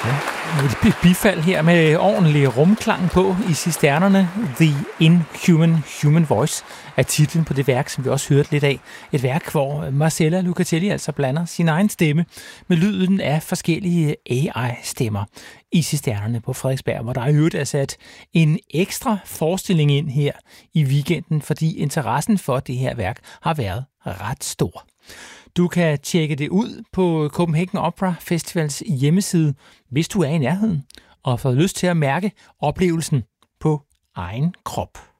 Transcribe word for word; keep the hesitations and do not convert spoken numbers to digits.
Et bifald her med ordentlig rumklang på i cisternerne. The Inhuman Human Voice er titlen på det værk, som vi også hørte lidt af. Et værk, hvor Marcella Lucatelli altså blander sin egen stemme med lyden af forskellige A I-stemmer i cisternerne på Frederiksberg, hvor der er øvrigt er sat en ekstra forestilling ind her i weekenden, fordi interessen for det her værk har været ret stor. Du kan tjekke det ud på Copenhagen Opera Festivals hjemmeside, hvis du er i nærheden og får lyst til at mærke oplevelsen på egen krop.